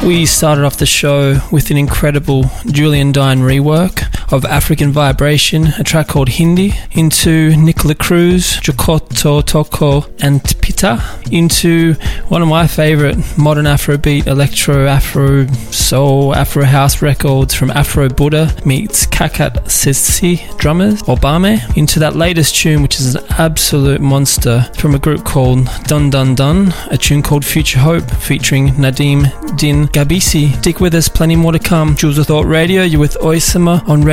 We started off the show with an incredible Julian Dine rework of African Vibration, a track called Hindi, into Nicola Cruz, Jokoto Toko and Pita, into one of my favourite modern Afrobeat, electro, Afro soul, Afro house records from Afro Buddha meets Kakat Sisi drummers, Obame, into that latest tune which is an absolute monster from a group called Dun Dun Dun, a tune called Future Hope featuring Nadim Din Gabisi. Stick with us, plenty more to come. Jules of Thought Radio, you're with Oisama on